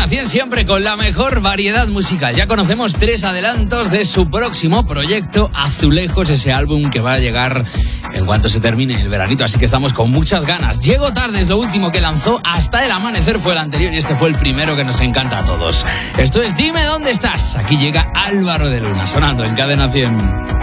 Cadena 100 siempre con la mejor variedad musical. Ya conocemos 3 adelantos de su próximo proyecto, Azulejos, ese álbum que va a llegar en cuanto se termine el veranito, así que estamos con muchas ganas. Llego tarde es lo último que lanzó, Hasta el amanecer fue el anterior y este fue el primero que nos encanta a todos. Esto es Dime dónde estás. Aquí llega Álvaro de Luna sonando en Cadena 100.